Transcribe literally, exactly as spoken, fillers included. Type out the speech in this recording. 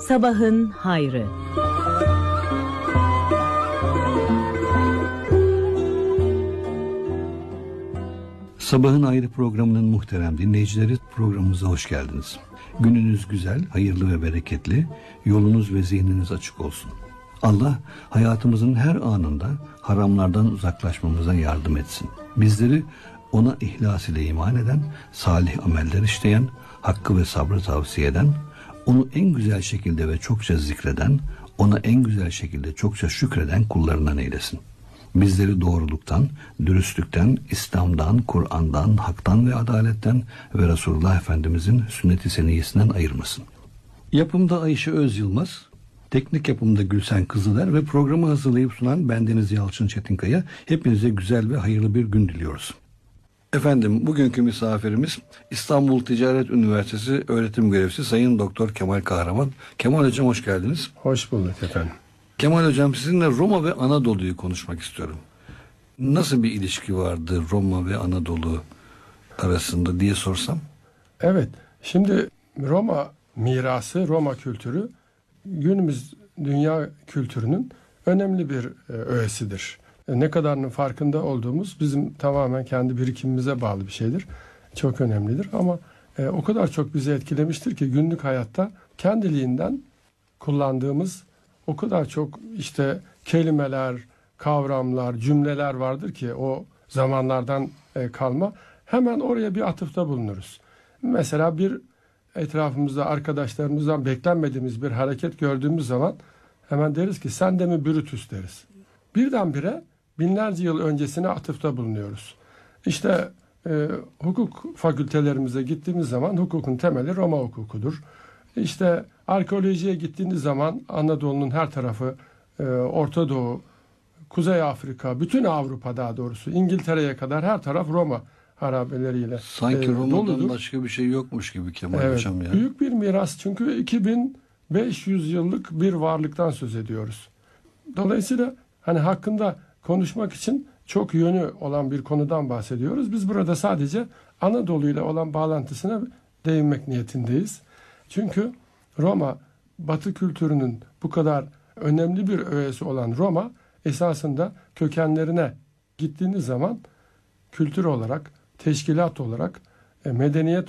Sabahın hayrı. Sabahın Hayrı programının muhterem dinleyicileri, programımıza hoş geldiniz. Gününüz güzel, hayırlı ve bereketli, yolunuz ve zihniniz açık olsun. Allah hayatımızın her anında haramlardan uzaklaşmamıza yardım etsin. Bizleri ona ihlas ile iman eden, salih ameller işleyen, hakkı ve sabrı tavsiye eden, onu en güzel şekilde ve çokça zikreden, ona en güzel şekilde çokça şükreden kullarından eylesin. Bizleri doğruluktan, dürüstlükten, İslam'dan, Kur'an'dan, haktan ve adaletten ve Resulullah Efendimizin sünnet-i seniyyesinden ayırmasın. Yapımda Ayşe Öz Yılmaz, teknik yapımda Gülsen Kızıler ve programı hazırlayıp sunan bendeniz Yalçın Çetinkaya. Hepinize güzel ve hayırlı bir gün diliyoruz. Efendim, bugünkü misafirimiz İstanbul Ticaret Üniversitesi öğretim görevlisi Sayın Doktor Kemal Kahraman. Kemal Hocam, hoş geldiniz. Hoş bulduk efendim. Kemal Hocam, sizinle Roma ve Anadolu'yu konuşmak istiyorum. Nasıl bir ilişki vardı Roma ve Anadolu arasında diye sorsam? Evet, şimdi Roma mirası, Roma kültürü günümüz dünya kültürünün önemli bir e, öğesidir. E, ne kadarının farkında olduğumuz bizim tamamen kendi birikimimize bağlı bir şeydir. Çok önemlidir ama e, o kadar çok bizi etkilemiştir ki günlük hayatta kendiliğinden kullandığımız o kadar çok işte kelimeler, kavramlar, cümleler vardır ki o zamanlardan e, kalma. Hemen oraya bir atıfta bulunuruz. Mesela bir etrafımızda arkadaşlarımızdan beklenmediğimiz bir hareket gördüğümüz zaman hemen deriz ki sen de mi Brutus deriz. Birdenbire binlerce yıl öncesine atıfta bulunuyoruz. İşte e, hukuk fakültelerimize gittiğimiz zaman hukukun temeli Roma hukukudur. İşte arkeolojiye gittiğiniz zaman Anadolu'nun her tarafı, e, Orta Doğu, Kuzey Afrika, bütün Avrupa daha doğrusu İngiltere'ye kadar her taraf Roma harabeleriyle Sanki e, Roma'dan doludur. başka bir şey yokmuş gibi Kemal Evet, Hocam ya. Büyük bir miras, çünkü iki bin beş yüz yıllık bir varlıktan söz ediyoruz. Dolayısıyla hani hakkında konuşmak için çok yönü olan bir konudan bahsediyoruz. Biz burada sadece Anadolu ile olan bağlantısına değinmek niyetindeyiz. Çünkü Roma, Batı kültürünün bu kadar önemli bir öğesi olan Roma, esasında kökenlerine gittiğiniz zaman kültür olarak, teşkilat olarak, medeniyet